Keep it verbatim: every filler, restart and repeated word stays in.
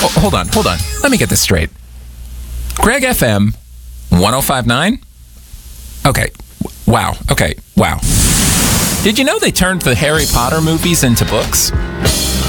oh, hold on, hold on. Let me get this straight. Greg F M, one oh five point nine? Okay. Wow. Okay. Wow. Did you know they turned the Harry Potter movies into books?